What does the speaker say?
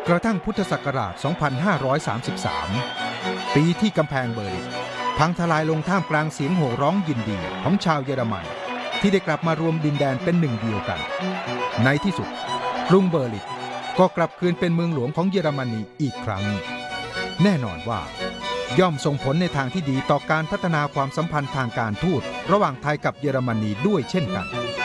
กระทั่งพุทธศักราช 2533 ปีที่กำแพงเบอร์ลินพังทลายลงท่ามกลางเสียงโห่ร้องยินดีของชาวเยอรมันที่ได้กลับมารวมดินแดนเป็นหนึ่งเดียวกันในที่สุดกรุงเบอร์ลินก็กลับคืนเป็นเมืองหลวงของเยอรมนีอีกครั้งแน่นอนว่าย่อมส่งผลในทางที่ดีต่อการพัฒนาความสัมพันธ์ทางการทูตระหว่างไทยกับเยอรมนีด้วยเช่นกัน